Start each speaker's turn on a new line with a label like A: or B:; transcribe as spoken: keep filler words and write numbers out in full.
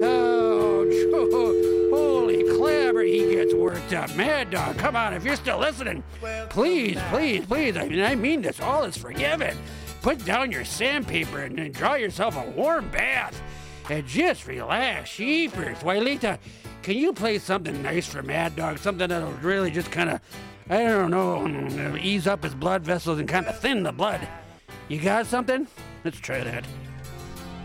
A: Oh, holy clabber, he gets worked up. Mad Dog, come on, if you're still listening, please, please, please, I mean, I mean this, all is forgiven. Put down your sandpaper and, and draw yourself a warm bath and just relax. Sheepers. Wailita, can you play something nice for Mad Dog? Something that'll really just kind of, I don't know, ease up his blood vessels and kind of thin the blood. You got something? Let's try that.